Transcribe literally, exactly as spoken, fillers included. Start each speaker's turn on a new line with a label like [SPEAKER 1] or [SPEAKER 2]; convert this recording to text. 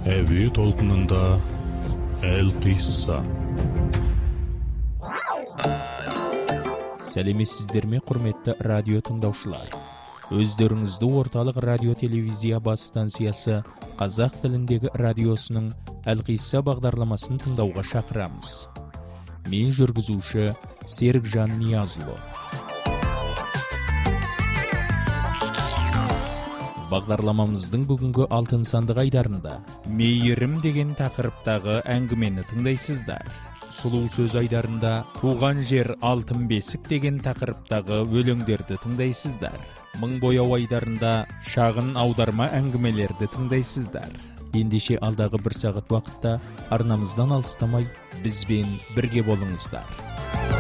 [SPEAKER 1] Әуе толқынында Әл-Қисса.
[SPEAKER 2] Сәлеметсіздер ме, құрметті радио тыңдаушылар? Өздеріңізді орталық радио телевизия бас станциясы қазақ тіліндегі радиосының Әл-Қисса бағдарламасын тыңдауға шақырамыз. Мен жүргізуші Серікжан Ниязұлы. Бағдарламамыздың бүгінгі алтын сандық айдарында мейірім деген тақырыптағы әңгімені тыңдайсыздар. Сұлу сөз айдарында туған жер алтын бесік деген тақырыптағы өлеңдерді тыңдайсыздар. Мың бояу айдарында шағын аударма әңгімелерді тыңдайсыздар. Ендеше алдағы бір сағат уақытта арнамыздан алыстамай бізбен бірге болыңыздар.